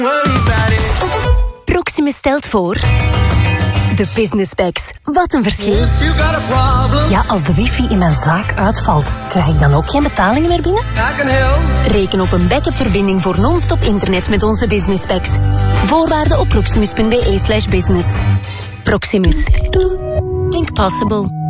Proximus stelt voor... De Business Packs. Wat een verschil. Ja, als de wifi in mijn zaak uitvalt, krijg ik dan ook geen betalingen meer binnen? Reken op een backup-verbinding voor non-stop internet met onze Business Packs. Voorwaarden op proximus.be/business. Proximus. Think possible.